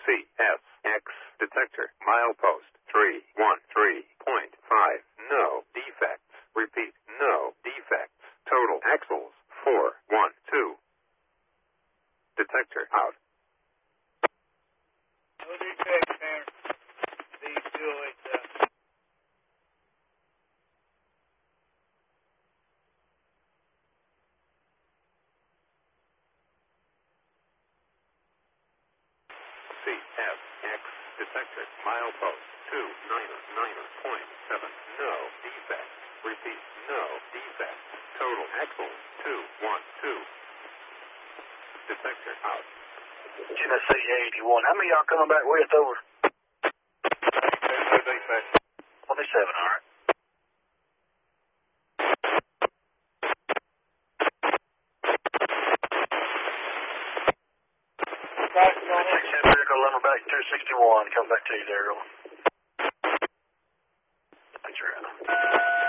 CSX detector. Milepost 313.5. No defects. Repeat, no defects. Total axles 412. Detector out. No defects there. These fuel is CSX detector. Milepost 299.7. No defects. Repeat, no defects. Total axles 212. Detector out. Tennessee 81. How many y'all coming back with over? no defects. 27, all right. Passing on it. Vehicle number back 261. Come back to you there, Earl.